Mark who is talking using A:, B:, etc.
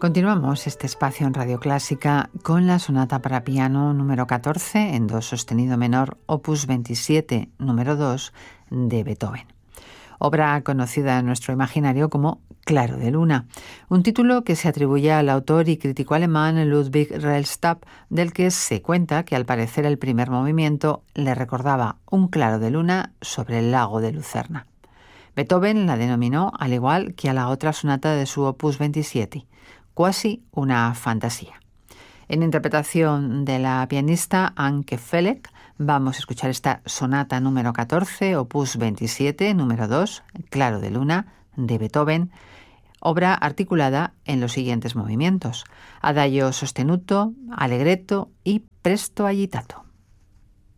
A: Continuamos este espacio en Radio Clásica con la sonata para piano número 14 en do sostenido menor, opus 27, número 2, de Beethoven. Obra conocida en nuestro imaginario como Claro de Luna, un título que se atribuye al autor y crítico alemán Ludwig Rellstab, del que se cuenta que al parecer el primer movimiento le recordaba un claro de luna sobre el lago de Lucerna. Beethoven la denominó, al igual que a la otra sonata de su opus 27, Quasi una fantasía. En interpretación de la pianista Anke Felek, vamos a escuchar esta sonata número 14, opus 27, número 2, Claro de Luna, de Beethoven, obra articulada en los siguientes movimientos: adagio sostenuto, allegretto y presto agitato.